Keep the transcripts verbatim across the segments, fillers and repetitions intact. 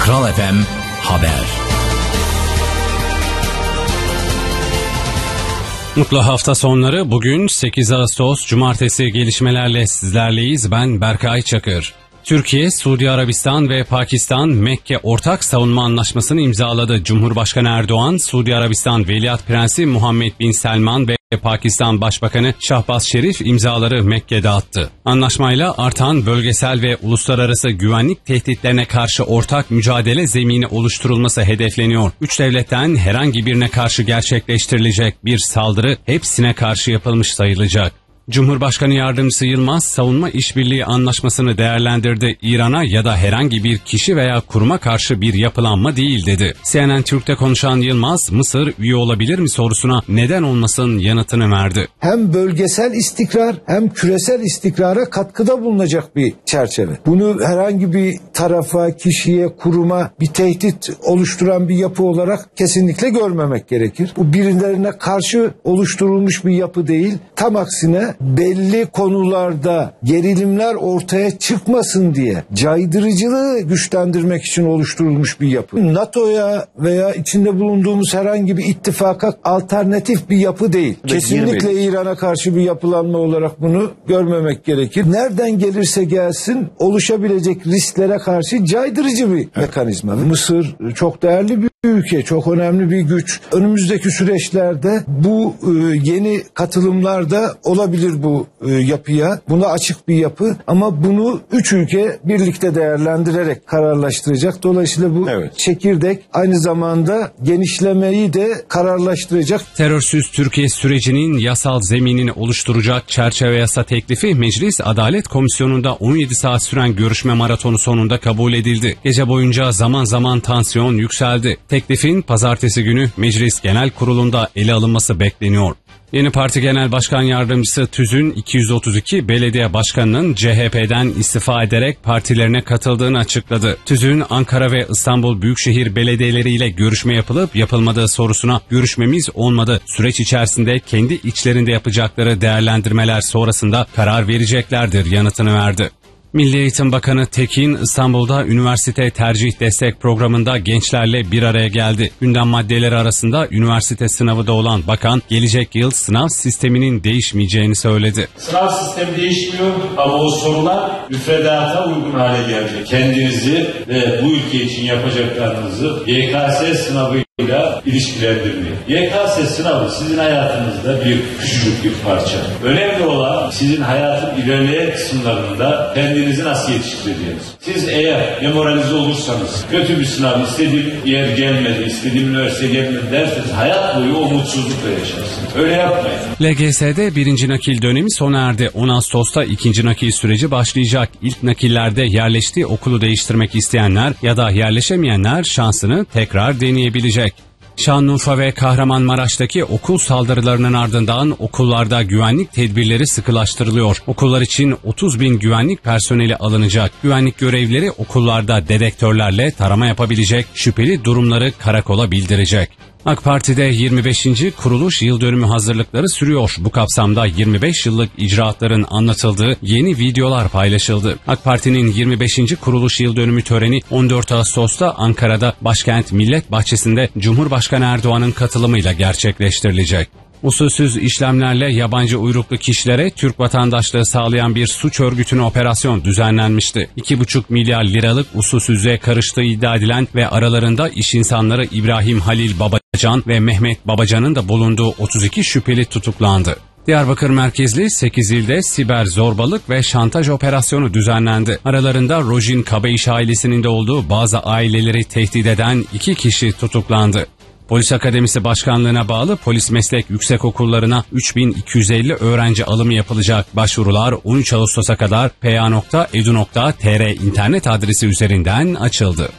Kral F M Haber. Mutlu hafta sonları. Bugün sekiz Ağustos Cumartesi, gelişmelerle sizlerleyiz. Ben Berkay Çakır. Türkiye, Suudi Arabistan ve Pakistan Mekke Ortak Savunma Anlaşması'nı imzaladı. Cumhurbaşkanı Erdoğan, Suudi Arabistan Veliaht Prensi Muhammed Bin Selman ve Pakistan Başbakanı Şahbaz Şerif imzaları Mekke'de attı. Anlaşmayla artan bölgesel ve uluslararası güvenlik tehditlerine karşı ortak mücadele zemini oluşturulması hedefleniyor. Üç devletten herhangi birine karşı gerçekleştirilecek bir saldırı hepsine karşı yapılmış sayılacak. Cumhurbaşkanı Yardımcısı Yılmaz, savunma işbirliği anlaşmasını değerlendirdi. İran'a ya da herhangi bir kişi veya kuruma karşı bir yapılanma değil dedi. C N N Türk'te konuşan Yılmaz, Mısır üye olabilir mi sorusuna neden olmasın yanıtını verdi. Hem bölgesel istikrar hem küresel istikrara katkıda bulunacak bir çerçeve. Bunu herhangi bir tarafa, kişiye, kuruma bir tehdit oluşturan bir yapı olarak kesinlikle görmemek gerekir. Bu birilerine karşı oluşturulmuş bir yapı değil. Tam aksine belli konularda gerilimler ortaya çıkmasın diye caydırıcılığı güçlendirmek için oluşturulmuş bir yapı. NATO'ya veya içinde bulunduğumuz herhangi bir ittifaka alternatif bir yapı değil. Kesinlikle İran'a karşı bir yapılanma olarak bunu görmemek gerekir. Nereden gelirse gelsin oluşabilecek risklere karşı caydırıcı bir mekanizma. Mısır çok değerli bir ülke, çok önemli bir güç. Önümüzdeki süreçlerde bu yeni katılımlarda olabilir bu e, yapıya. Buna açık bir yapı ama bunu üç ülke birlikte değerlendirerek kararlaştıracak. Dolayısıyla bu evet. çekirdek aynı zamanda genişlemeyi de kararlaştıracak. Terörsüz Türkiye sürecinin yasal zeminini oluşturacak çerçeve yasa teklifi Meclis Adalet Komisyonu'nda on yedi saat süren görüşme maratonu sonunda kabul edildi. Gece boyunca zaman zaman tansiyon yükseldi. Teklifin pazartesi günü Meclis Genel Kurulu'nda ele alınması bekleniyor. Yeni Parti Genel Başkan Yardımcısı TÜZ'ün iki yüz otuz iki belediye başkanının C H P'den istifa ederek partilerine katıldığını açıkladı. TÜZ'ün Ankara ve İstanbul Büyükşehir belediyeleriyle görüşme yapılıp yapılmadığı sorusuna görüşmemiz olmadı. Süreç içerisinde kendi içlerinde yapacakları değerlendirmeler sonrasında karar vereceklerdir yanıtını verdi. Milli Eğitim Bakanı Tekin, İstanbul'da üniversite tercih destek programında gençlerle bir araya geldi. Gündem maddeleri arasında üniversite sınavı da olan bakan, gelecek yıl sınav sisteminin değişmeyeceğini söyledi. Sınav sistemi değişmiyor ama o sorular müfredata uygun hale gelecek. Kendinizi ve bu ülke için yapacaklarınızı Y K S sınavıyla ilişkilendirmeyin. Y K S sınavı sizin hayatınızda bir küçücük bir parça. Önemli olan sizin hayatın ilerleyen kısımlarında kendinizi nasıl yetiştireceğiniz. Siz eğer demoralize olursanız, kötü bir sınav, istediğim yer gelmedi, istediğim üniversite gelmedi derseniz hayat boyu o mutsuzlukla yaşarsınız. Öyle yapmayın. L G S'de birinci nakil dönemi sona erdi. on Ağustos'ta ikinci nakil süreci başlayacak. İlk nakillerde yerleştiği okulu değiştirmek isteyenler ya da yerleşemeyenler şansını tekrar deneyebilecek. Şanlıurfa ve Kahramanmaraş'taki okul saldırılarının ardından okullarda güvenlik tedbirleri sıkılaştırılıyor. Okullar için otuz bin güvenlik personeli alınacak. Güvenlik görevlileri okullarda dedektörlerle tarama yapabilecek, şüpheli durumları karakola bildirecek. AK Parti'de yirmi beşinci kuruluş yıl dönümü hazırlıkları sürüyor. Bu kapsamda yirmi beş yıllık icraatların anlatıldığı yeni videolar paylaşıldı. AK Parti'nin yirmi beşinci kuruluş yıl dönümü töreni on dört Ağustos'ta Ankara'da Başkent Millet Bahçesi'nde Cumhurbaşkanı Erdoğan'ın katılımıyla gerçekleştirilecek. Usulsüz işlemlerle yabancı uyruklu kişilere Türk vatandaşlığı sağlayan bir suç örgütüne operasyon düzenlenmişti. iki buçuk milyar liralık usulsüzlüğe karıştığı iddia edilen ve aralarında iş insanları İbrahim Halil Babacan ve Mehmet Babacan'ın da bulunduğu otuz iki şüpheli tutuklandı. Diyarbakır merkezli sekiz ilde siber zorbalık ve şantaj operasyonu düzenlendi. Aralarında Rojin Kabeyiş ailesinin de olduğu bazı aileleri tehdit eden iki kişi tutuklandı. Polis Akademisi Başkanlığı'na bağlı polis meslek yüksekokullarına üç bin iki yüz elli öğrenci alımı yapılacak. Başvurular on üç Ağustos'a kadar p a nokta e d u nokta t r internet adresi üzerinden açıldı.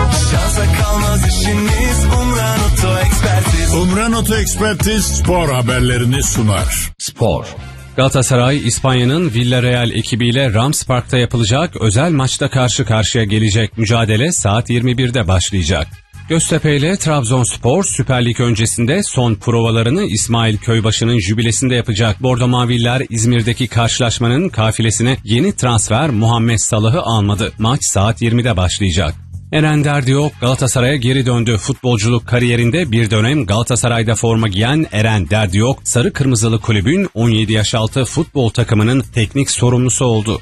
Umran Oto Ekspertiz spor haberlerini sunar. Spor. Galatasaray, İspanya'nın Villarreal ekibiyle Rams Park'ta yapılacak özel maçta karşı karşıya gelecek. Mücadele saat yirmi birde başlayacak. Göztepe ile Trabzonspor Süper Lig öncesinde son provalarını İsmail Köybaşı'nın jübilesinde yapacak. Bordo Maviller İzmir'deki karşılaşmanın kafilesine yeni transfer Muhammed Salah'ı almadı. Maç saat yirmide başlayacak. Eren Derdiyok Galatasaray'a geri döndü. Futbolculuk kariyerinde bir dönem Galatasaray'da forma giyen Eren Derdiyok, Sarı Kırmızılı Kulübün on yedi yaş altı futbol takımının teknik sorumlusu oldu.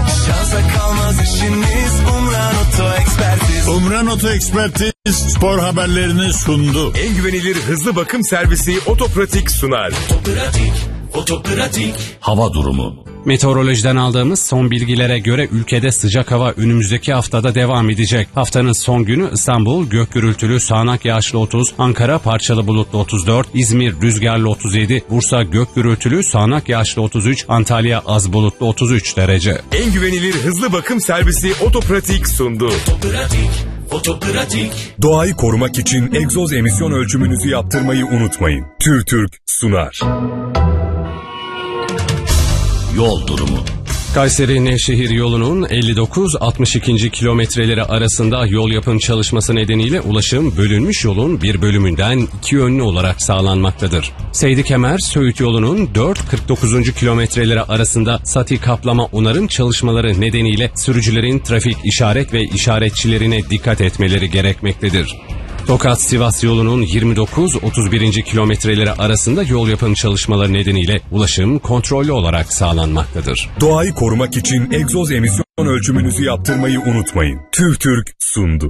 Umran Oto Ekspertiz spor haberlerini sundu. En güvenilir hızlı bakım servisi Otopratik sunar. Otopratik, Otopratik. Hava durumu. Meteorolojiden aldığımız son bilgilere göre ülkede sıcak hava önümüzdeki haftada devam edecek. Haftanın son günü İstanbul gök gürültülü sağanak yağışlı otuz, Ankara parçalı bulutlu otuz dört, İzmir rüzgarlı otuz yedi, Bursa gök gürültülü sağanak yağışlı otuz üç, Antalya az bulutlu otuz üç derece. En güvenilir hızlı bakım servisi Otopratik sundu. Otopratik, Otopratik. Doğayı korumak için egzoz emisyon ölçümünüzü yaptırmayı unutmayın. TÜRTÜRK sunar. Yol durumu. Kayseri-Nevşehir yolunun elli dokuz altmış iki. kilometreleri arasında yol yapım çalışması nedeniyle ulaşım bölünmüş yolun bir bölümünden iki yönlü olarak sağlanmaktadır. Seydi-Kemer-Söğüt yolunun dört kırk dokuz. kilometreleri arasında sati kaplama onarım çalışmaları nedeniyle sürücülerin trafik işaret ve işaretçilerine dikkat etmeleri gerekmektedir. Tokat-Sivas yolunun yirmi dokuz otuz bir. kilometreleri arasında yol yapım çalışmaları nedeniyle ulaşım kontrollü olarak sağlanmaktadır. Doğayı korumak için egzoz emisyon ölçümünüzü yaptırmayı unutmayın. TÜRTÜRK sundu.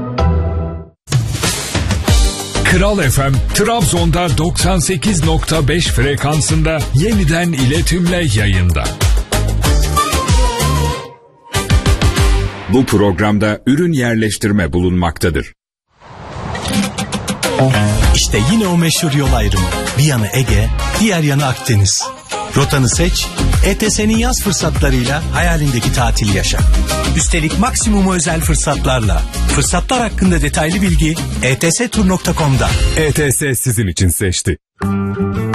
Kral F M, Trabzon'da doksan sekiz nokta beş frekansında yeniden iletimle yayında. Bu programda ürün yerleştirme bulunmaktadır. İşte yine o meşhur yol ayrımı. Bir yanı Ege, diğer yanı Akdeniz. Rotanı seç, E T S'nin yaz fırsatlarıyla hayalindeki tatili yaşa. Üstelik maksimum özel fırsatlarla. Fırsatlar hakkında detaylı bilgi e t s tur nokta com'da. E T S sizin için seçti.